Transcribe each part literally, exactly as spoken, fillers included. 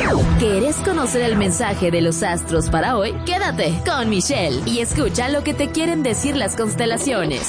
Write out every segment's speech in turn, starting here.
¿Quieres conocer el mensaje de los astros para hoy? Quédate con Michelle y escucha lo que te quieren decir las constelaciones.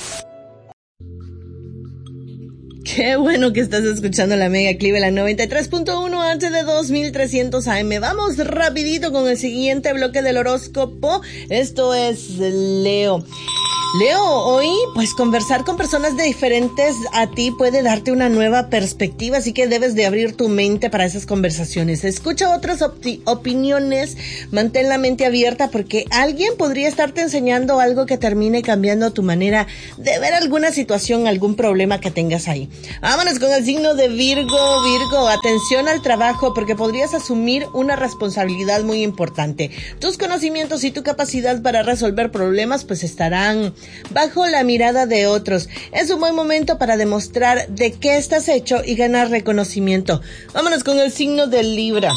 Qué bueno que estás escuchando la Mega Cleveland noventa y tres punto uno H de dos mil trescientos A M. Vamos rapidito con el siguiente bloque del horóscopo. Esto es Leo. Leo, hoy pues conversar con personas de diferentes a ti puede darte una nueva perspectiva, así que debes de abrir tu mente para esas conversaciones. Escucha otras opti- opiniones, mantén la mente abierta porque alguien podría estarte enseñando algo que termine cambiando tu manera de ver alguna situación, algún problema que tengas ahí. Vámonos con el signo de Virgo. Virgo, atención al trabajo porque podrías asumir una responsabilidad muy importante. Tus conocimientos y tu capacidad para resolver problemas pues estarán bajo la mirada de otros. Es un buen momento para demostrar de qué estás hecho y ganar reconocimiento. Vámonos con el signo de Libra.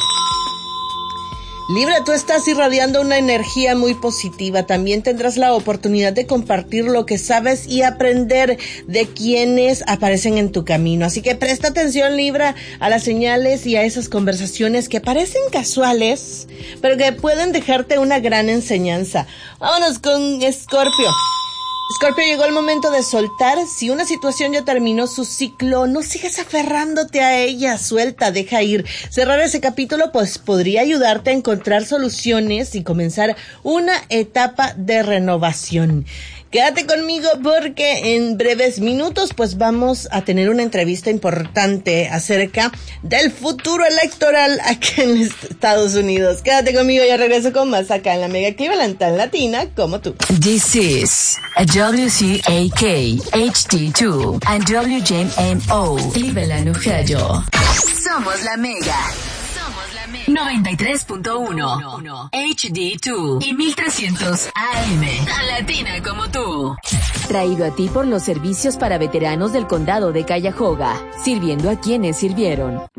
Libra, tú estás irradiando una energía muy positiva. También tendrás la oportunidad de compartir lo que sabes y aprender de quienes aparecen en tu camino. Así que presta atención, Libra, a las señales y a esas conversaciones que parecen casuales, pero que pueden dejarte una gran enseñanza. Vámonos con Escorpio. Escorpio, llegó el momento de soltar. Si una situación ya terminó su ciclo, no sigas aferrándote a ella, suelta, deja ir. Cerrar ese capítulo pues podría ayudarte a encontrar soluciones y comenzar una etapa de renovación. Quédate conmigo porque en breves minutos pues vamos a tener una entrevista importante acerca del futuro electoral aquí en Estados Unidos. Quédate conmigo, ya regreso con más acá en la Mega Cleveland, tan latina como tú. This is a W C A K H D two and W J M O Cleveland, Ohio. Somos la Mega. Somos la Mega. noventa y tres punto uno H D dos y mil trescientos A M. Tan latina como tú. Traído a ti por los servicios para veteranos del condado de Cuyahoga, sirviendo a quienes sirvieron.